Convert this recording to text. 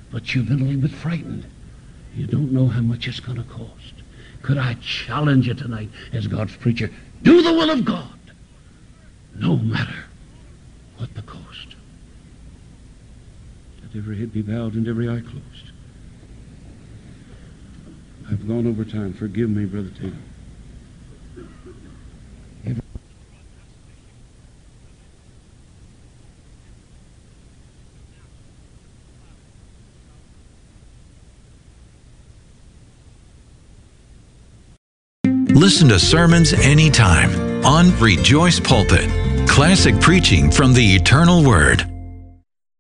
but you've been a little bit frightened. You don't know how much it's going to cost. Could I challenge you tonight as God's preacher? Do the will of God, no matter what the cost. Let every head be bowed and every eye closed. I've gone over time. Forgive me, Brother Taylor. Listen to sermons anytime on Rejoice Pulpit. Classic preaching from the Eternal Word.